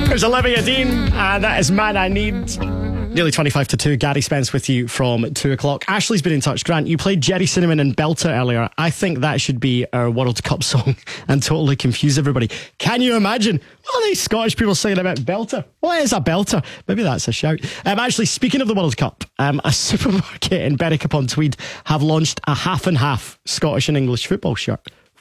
There's Olivia Dean, and that is Man I Need. Nearly 25 to 2, Gary Spence with you from 2 o'clock. Ashley's been in touch. Grant, you played Jerry Cinnamon and Belter earlier. I think that should be our World Cup song and totally confuse everybody. Can you imagine? What are these Scottish people saying about Belter? What is a Belter? Maybe that's a shout. Actually, speaking of the World Cup, a supermarket in Berwick-upon-Tweed have launched a half and half Scottish and English football shirt.